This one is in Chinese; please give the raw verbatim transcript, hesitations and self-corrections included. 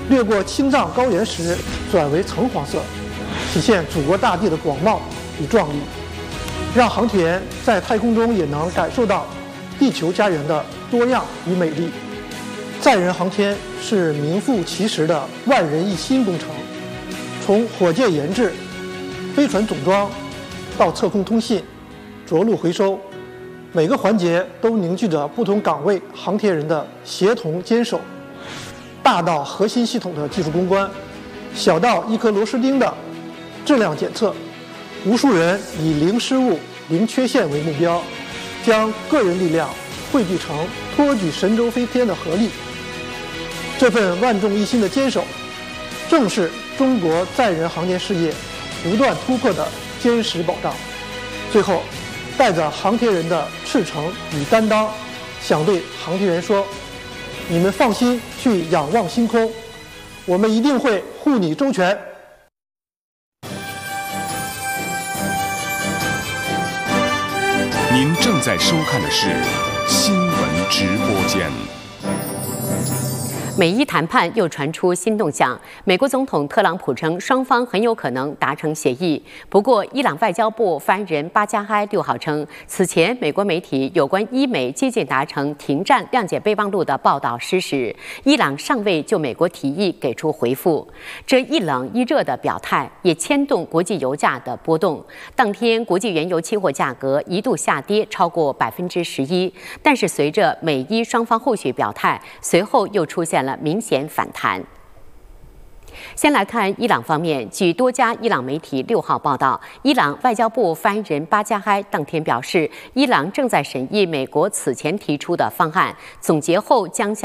掠过青藏高原时转为橙黄色，体现祖国大地的广袤与壮丽，让航天员在太空中也能感受到地球家园的多样与美丽。载人航天是名副其实的万人一心工程，从火箭研制、飞船总装到测控通信、着陆回收，每个环节都凝聚着不同岗位航天人的协同坚守。大到核心系统的技术攻关，小到一颗螺丝钉的质量检测，无数人以零失误、零缺陷为目标，将个人力量汇聚成托举神舟飞天的合力。这份万众一心的坚守，正是中国载人航天事业不断突破的坚实保障。最后，带着航天人的赤诚与担当，想对航天员说：你们放心去仰望星空，我们一定会护你周全。 您正在收看的是新闻直播间。 美伊谈判又传出新动向，美国总统特朗普称双方很有可能达成协议。不过，伊朗外交部发言人巴加嗨六号称，此前美国媒体有关伊美接近达成停战谅解备忘录的报道失实，伊朗尚未就美国提议给出回复。这一冷一热的表态也牵动国际油价的波动。当天，国际原油期货价格一度下跌超过百分之十一，但是随着美伊双方后续表态，随后又出现了明显反弹。先来看伊朗方面，据多家伊朗媒体六号报道，伊朗外交部发言人巴加嗨当天表示，伊朗正在审议美国此前提出的方案，总结后将向